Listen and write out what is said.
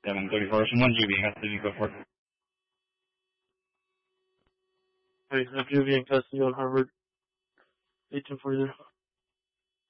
734, version 1 GB, has to be go for it. Hey, FUV in custody on Harvard. 1840 there.